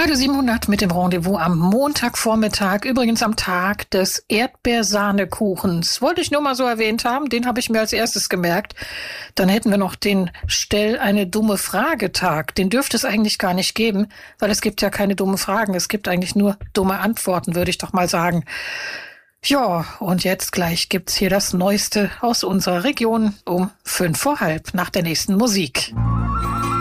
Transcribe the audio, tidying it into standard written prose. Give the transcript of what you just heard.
Radio 700 mit dem Rendezvous am Montagvormittag, übrigens am Tag des Erdbeersahnekuchens. Wollte ich nur mal so erwähnt haben, den habe ich mir als erstes gemerkt. Dann hätten wir noch den Stell eine dumme Frage-Tag. Den dürfte es eigentlich gar nicht geben, weil es gibt ja keine dummen Fragen. Es gibt eigentlich nur dumme Antworten, würde ich doch mal sagen. Ja, und jetzt gleich gibt's hier das Neueste aus unserer Region um 5:05 nach der nächsten Musik.